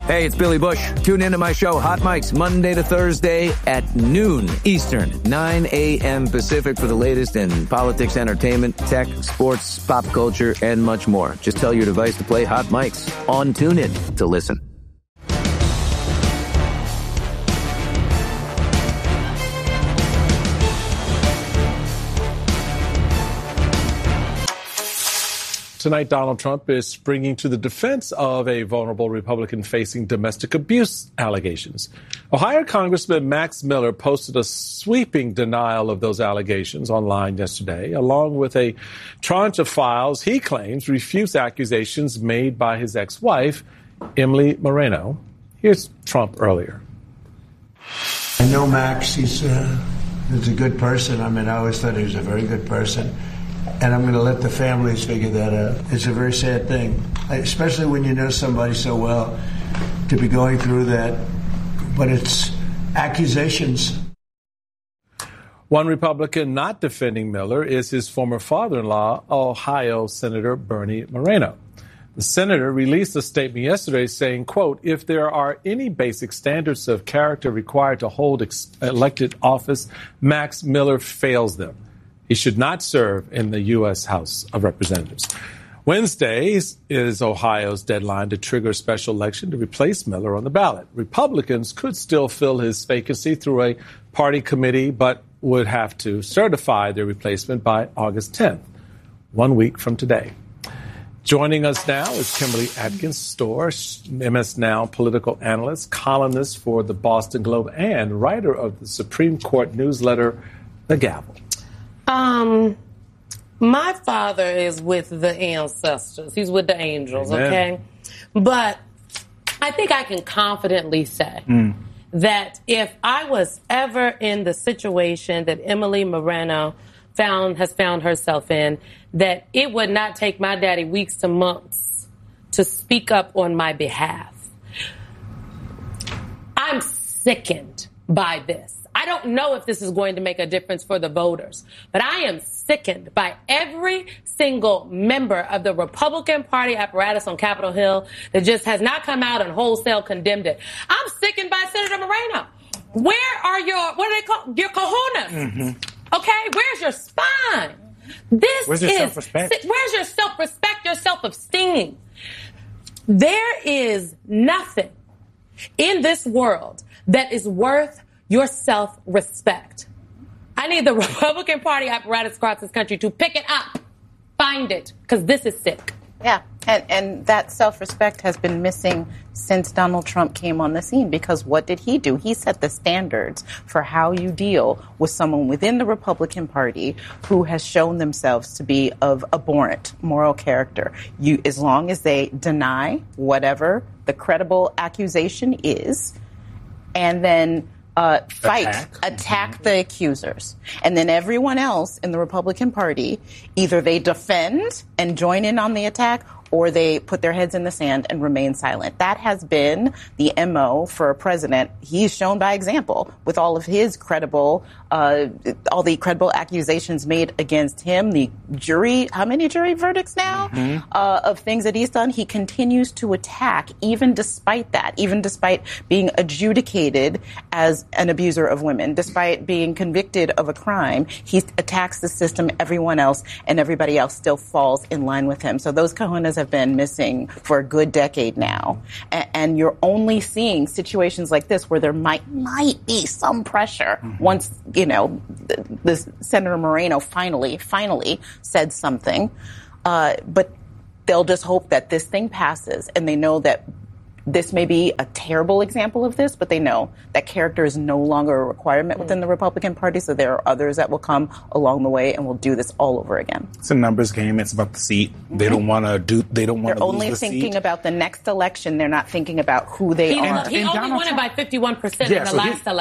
Hey, it's Billy Bush. Tune into my show, Hot Mics, Monday to Thursday at noon Eastern, 9 a.m. Pacific for the latest in politics, entertainment, tech, sports, pop culture, and much more. Just tell your device to play Hot Mics on TuneIn to listen. Tonight, Donald Trump is springing to the defense of a vulnerable Republican facing domestic abuse allegations. Ohio Congressman Max Miller posted a sweeping denial of those allegations online yesterday, along with a tranche of files he claims refutes accusations made by his ex-wife, Emily Moreno. Here's Trump earlier. I know Max. He's a good person. I mean, I always thought he was a very good person. And I'm going to let the families figure that out. It's a very sad thing, especially when you know somebody so well, to be going through that. But it's accusations. One Republican not defending Miller is his former father-in-law, Ohio Senator Bernie Moreno. The senator released a statement yesterday saying, quote, if there are any basic standards of character required to hold elected office, Max Miller fails them. He should not serve in the U.S. House of Representatives. Wednesday is Ohio's deadline to trigger a special election to replace Miller on the ballot. Republicans could still fill his vacancy through a party committee, but would have to certify their replacement by August 10th, 1 week from today. Joining us now is Kimberly Atkins-Stohr, MS Now political analyst, columnist for the Boston Globe, and writer of the Supreme Court newsletter, The Gavel. My father is with the ancestors. He's with the angels, Amen. okay? But I think I can confidently say that if I was ever in the situation that Emily Moreno has found herself in, that it would not take my daddy weeks to months to speak up on my behalf. I'm sickened by this. I don't know if this is going to make a difference for the voters, but I am sickened by every single member of the Republican Party apparatus on Capitol Hill that just has not come out and wholesale condemned it. I'm sickened by Senator Moreno. Where are your, what do they call, your cojones? Mm-hmm. Okay? Where's your spine? Where's your self-respect? Where's your self-respect, your self-esteem? There is nothing in this world that is worth your self-respect. I need the Republican Party apparatus across this country to pick it up, find it, because this is sick. Yeah, and that self-respect has been missing since Donald Trump came on the scene, because what did he do? He set the standards for how you deal with someone within the Republican Party who has shown themselves to be of abhorrent moral character. As long as they deny whatever the credible accusation is, and then attack the accusers. And then everyone else in the Republican Party, either they defend and join in on the attack, or they put their heads in the sand and remain silent. That has been the MO for a president. He's shown by example with all of his credible, all the credible accusations made against him, the jury, how many jury verdicts now, of things that he's done. He continues to attack even despite that, even despite being adjudicated as an abuser of women, despite being convicted of a crime. He attacks the system, everyone else, and everybody else still falls in line with him. So those cojones have been missing for a good decade now. And you're only seeing situations like this where there might be some pressure once, you know, the Senator Moreno finally said something. But they'll just hope that this thing passes, and they know that this may be a terrible example of this, but they know that character is no longer a requirement within the Republican Party, so there are others that will come along the way and will do this all over again. It's a numbers game. It's about the seat. They don't want to do. They don't want to lose the seat. They're only thinking about the next election. They're not thinking about who they are. He only won it by 51% in the last election.